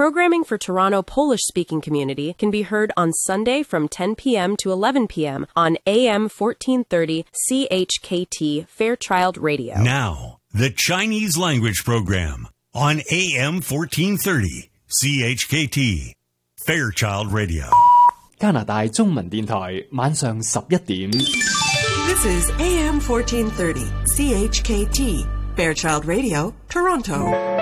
Programming for Toronto Polish-speaking community can be heard on Sunday from 10 p.m. to 11 p.m. on AM 1430 CHKT Fairchild Radio. Now, the Chinese language program on AM 1430 CHKT Fairchild Radio. 加拿大中文電台晚上11點。 This is AM 1430 CHKT Fairchild Radio, Toronto.